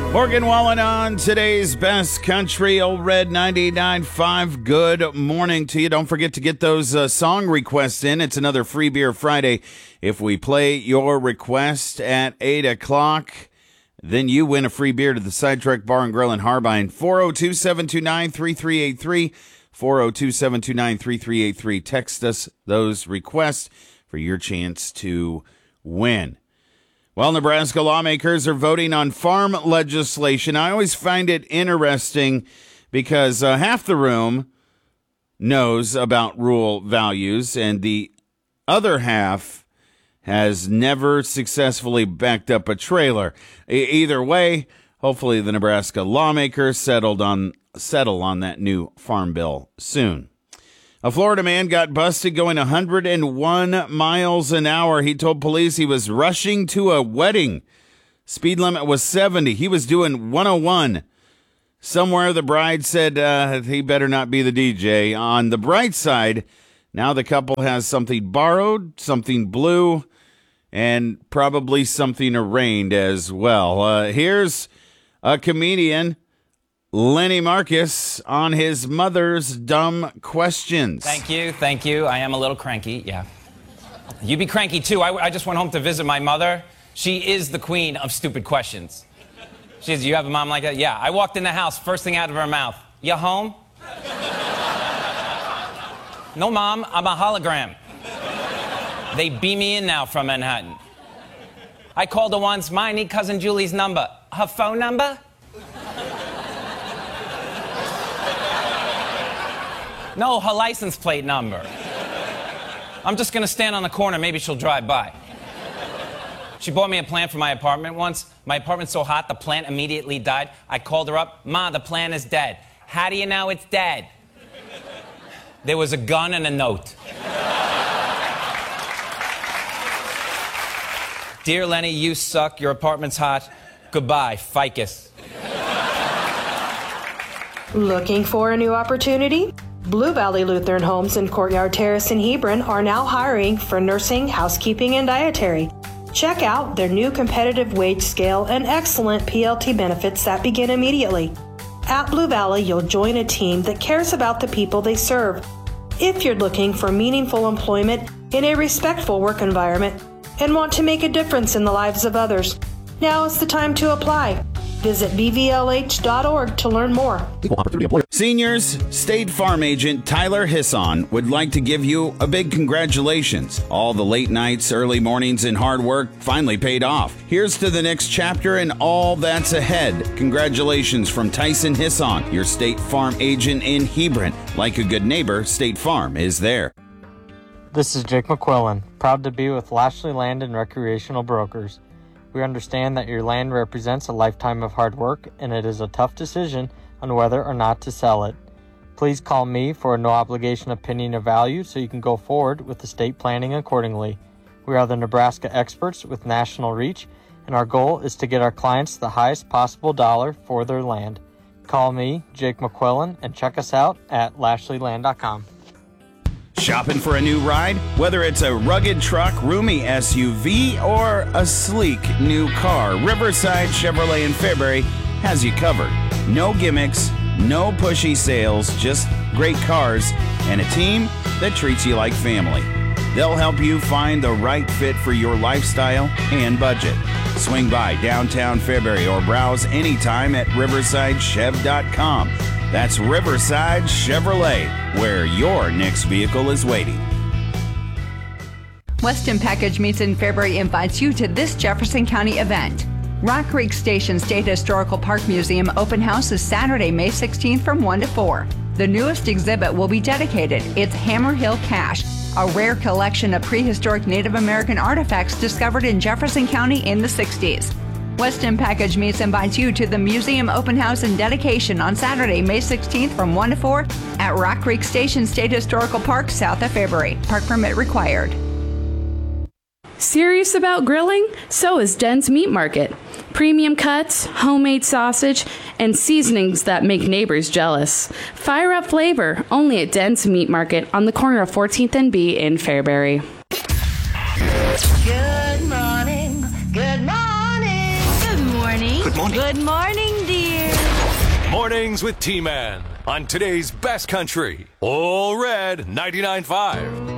Morgan Wallen on today's Best Country, Old Red 99.5. Good morning to you. Don't forget to get those song requests in. It's another Free Beer Friday. If we play your request at 8 o'clock, then you win a free beer to the Sidetrack Bar and Grill in Harbine. 402-729-3383. 402-729-3383. Text us those requests for your chance to win. Well, Nebraska lawmakers are voting on farm legislation. I always find it interesting because half the room knows about rural values and the other half has never successfully backed up a trailer. Either way, hopefully the Nebraska lawmakers settle on that new farm bill soon. A Florida man got busted going 101 miles an hour. He told police he was rushing to a wedding. Speed limit was 70. He was doing 101. Somewhere the bride said he better not be the DJ. On the bright side, now the couple has something borrowed, something blue, and probably something arranged as well. Here's a comedian, Lenny Marcus, on his mother's dumb questions. Thank you. I am a little cranky, yeah. You be cranky, too. I just went home to visit my mother. She is the queen of stupid questions. She says, you have a mom like that? Yeah. I walked in the house, first thing out of her mouth, you home? No, Mom, I'm a hologram. They beam me in now from Manhattan. I called her once, I need Cousin Julie's number. Her phone number? No, her license plate number. I'm just going to stand on the corner. Maybe she'll drive by. She bought me a plant for my apartment once. My apartment's so hot, the plant immediately died. I called her up. Ma, the plant is dead. How do you know it's dead? There was a gun and a note. Dear Lenny, you suck. Your apartment's hot. Goodbye, ficus. Looking for a new opportunity? Blue Valley Lutheran Homes in Courtyard Terrace in Hebron are now hiring for nursing, housekeeping, and dietary. Check out their new competitive wage scale and excellent PLT benefits that begin immediately. At Blue Valley, you'll join a team that cares about the people they serve. If you're looking for meaningful employment in a respectful work environment and want to make a difference in the lives of others, now is the time to apply. Visit bvlh.org to learn more. Equal opportunity employer. Seniors, State Farm agent Tyler Hisson would like to give you a big congratulations. All the late nights, early mornings, and hard work finally paid off. Here's to the next chapter and all that's ahead. Congratulations from Tyson Hisson, your State Farm agent in Hebron. Like a good neighbor, State Farm is there. This is Jake McQuillan, proud to be with Lashley Land and Recreational Brokers. We understand that your land represents a lifetime of hard work, and it is a tough decision on whether or not to sell it. Please call me for a no-obligation opinion of value so you can go forward with estate planning accordingly. We are the Nebraska experts with national reach, and our goal is to get our clients the highest possible dollar for their land. Call me, Jake McQuillan, and check us out at LashleyLand.com. Shopping for a new ride? Whether it's a rugged truck, roomy SUV, or a sleek new car, Riverside Chevrolet in Fairbury has you covered. No gimmicks, no pushy sales, just great cars and a team that treats you like family. They'll help you find the right fit for your lifestyle and budget. Swing by downtown Fairbury or browse anytime at riversidechev.com. That's Riverside Chevrolet, where your next vehicle is waiting. Weston Package Meats in Fairbury invites you to this Jefferson County event. Rock Creek Station State Historical Park Museum open house is Saturday, May 16th from 1 to 4. The newest exhibit will be dedicated. It's Hammer Hill Cache, a rare collection of prehistoric Native American artifacts discovered in Jefferson County in the 60s. Weston Package Meats invites you to the museum open house and dedication on Saturday, May 16th from 1 to 4 at Rock Creek Station State Historical Park, south of Fairbury. Park permit required. Serious about grilling? So is Den's Meat Market. Premium cuts, homemade sausage, and seasonings that make neighbors jealous. Fire up flavor only at Den's Meat Market on the corner of 14th and B in Fairbury. Good morning. Good morning. Good morning. Good morning. Good morning, dear. Mornings with T-Man on today's best country. All Red 99.5.